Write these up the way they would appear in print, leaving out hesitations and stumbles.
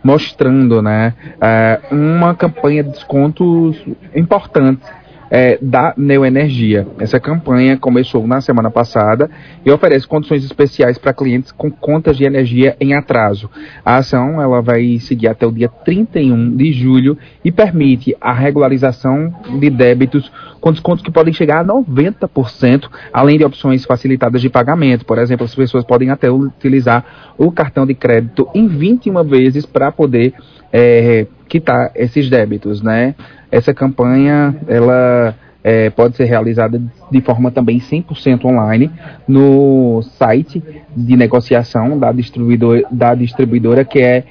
mostrando, né, uma campanha de descontos importantes da Neoenergia. Essa campanha começou na semana passada e oferece condições especiais para clientes com contas de energia em atraso. A ação ela vai seguir até o dia 31 de julho e permite a regularização de débitos com descontos que podem chegar a 90%, além de opções facilitadas de pagamento. Por exemplo, as pessoas podem até utilizar o cartão de crédito em 21 vezes para poder quitar esses débitos, né? Essa campanha, ela pode ser realizada de forma também 100% online no site de negociação da distribuidora que é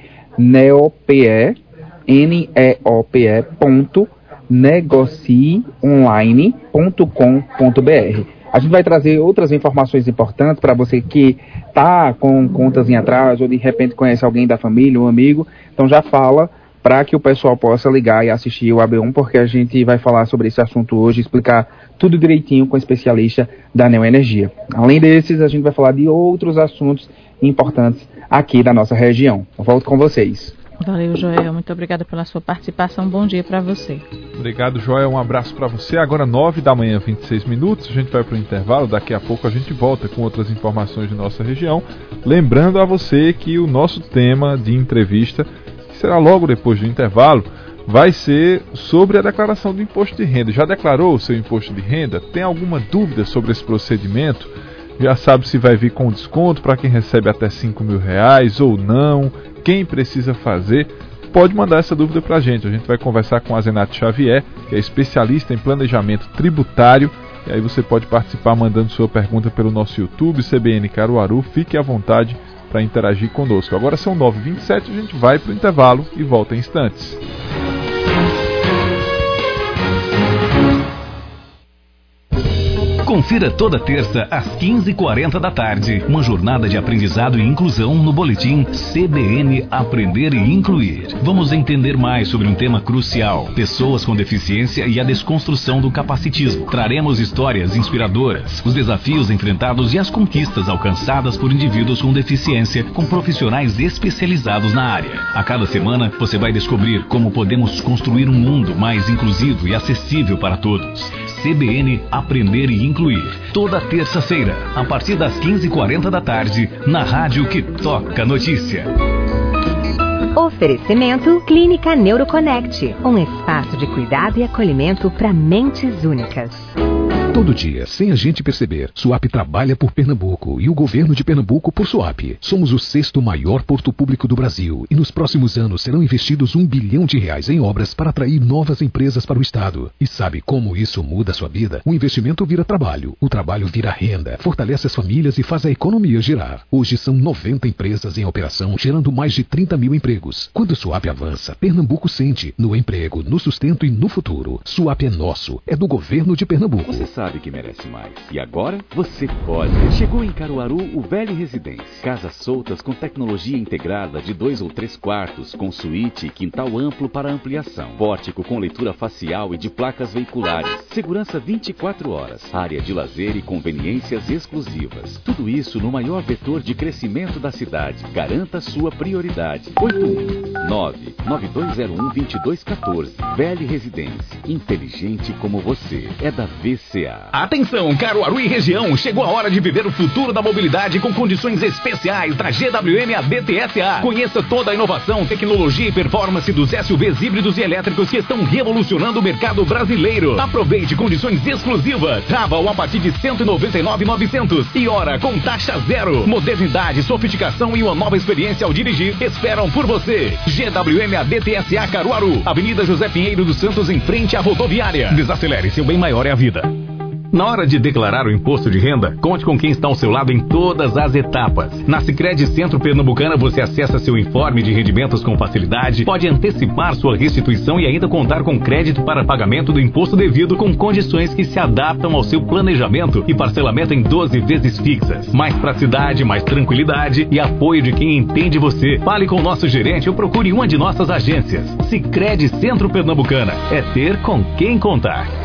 neope.negocieonline.com.br. A gente vai trazer outras informações importantes para você que está com contas em atraso ou de repente conhece alguém da família, um amigo, então já fala para que o pessoal possa ligar e assistir o AB1, porque a gente vai falar sobre esse assunto hoje, explicar tudo direitinho com o especialista da Neoenergia. Além desses, a gente vai falar de outros assuntos importantes aqui da nossa região. Eu volto com vocês. Valeu, Joel. Muito obrigada pela sua participação. Bom dia para você. Obrigado, Joel. Um abraço para você. Agora 9h, 26 minutos. A gente vai para o intervalo. Daqui a pouco a gente volta com outras informações de nossa região. Lembrando a você que o nosso tema de entrevista, que será logo depois do intervalo, vai ser sobre a declaração do imposto de renda. Já declarou o seu imposto de renda? Tem alguma dúvida sobre esse procedimento? Já sabe se vai vir com desconto para quem recebe até R$5.000 ou não? Quem precisa fazer? Pode mandar essa dúvida para a gente. A gente vai conversar com a Zenate Xavier, que é especialista em planejamento tributário. E aí você pode participar mandando sua pergunta pelo nosso YouTube, CBN Caruaru. Fique à vontade para interagir conosco. Agora são 9h27, a gente vai para o intervalo e volta em instantes. Confira toda terça às 15h40 da tarde uma jornada de aprendizado e inclusão no boletim CBN Aprender e Incluir. Vamos entender mais sobre um tema crucial: pessoas com deficiência e a desconstrução do capacitismo. Traremos histórias inspiradoras, os desafios enfrentados e as conquistas alcançadas por indivíduos com deficiência, com profissionais especializados na área. A cada semana você vai descobrir como podemos construir um mundo mais inclusivo e acessível para todos. CBN Aprender e Incluir. Toda terça-feira, a partir das 15h40 da tarde, na rádio que toca notícia. Oferecimento Clínica Neuroconnect, um espaço de cuidado e acolhimento para mentes únicas. Todo dia, sem a gente perceber, Suape trabalha por Pernambuco e o governo de Pernambuco por Suape. Somos o 6º maior porto público do Brasil e nos próximos anos serão investidos R$1 bilhão em obras para atrair novas empresas para o estado. E sabe como isso muda a sua vida? O investimento vira trabalho, o trabalho vira renda, fortalece as famílias e faz a economia girar. Hoje são 90 empresas em operação, gerando mais de 30 mil empregos. Quando o Suape avança, Pernambuco sente no emprego, no sustento e no futuro. Suape é nosso, é do governo de Pernambuco. Você sabe que merece mais. E agora você pode. Chegou em Caruaru o Velho Residência. Casas soltas com tecnologia integrada de 2 ou 3 quartos, com suíte e quintal amplo para ampliação. Pórtico com leitura facial e de placas veiculares. Segurança 24 horas. Área de lazer e conveniências exclusivas. Tudo isso no maior vetor de crescimento da cidade. Garanta sua prioridade. 819-9201-2214. Velho Residência. Inteligente como você. É da VCA. Atenção, Caruaru e região, chegou a hora de viver o futuro da mobilidade com condições especiais da GWM ADTSA. Conheça toda a inovação, tecnologia e performance dos SUVs híbridos e elétricos que estão revolucionando o mercado brasileiro. Aproveite condições exclusivas. Travel a partir de R$ 199.900 e hora com taxa zero. Modernidade, sofisticação e uma nova experiência ao dirigir esperam por você. GWM ADTSA Caruaru, Avenida José Pinheiro dos Santos, em frente à rodoviária. Desacelere, seu bem maior é a vida. Na hora de declarar o imposto de renda, conte com quem está ao seu lado em todas as etapas. Na Sicredi Centro Pernambucana você acessa seu informe de rendimentos com facilidade, pode antecipar sua restituição e ainda contar com crédito para pagamento do imposto devido com condições que se adaptam ao seu planejamento e parcelamento em 12 vezes fixas. Mais praticidade, mais tranquilidade e apoio de quem entende você. Fale com o nosso gerente ou procure uma de nossas agências. Sicredi Centro Pernambucana. É ter com quem contar.